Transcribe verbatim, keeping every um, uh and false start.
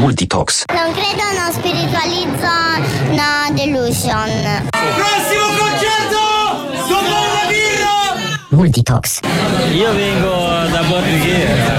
Multitox. Non credo, non spiritualizzo, no delusion. Prossimo concerto! Dopo una birra! Multitox. Io vengo da Borghiera.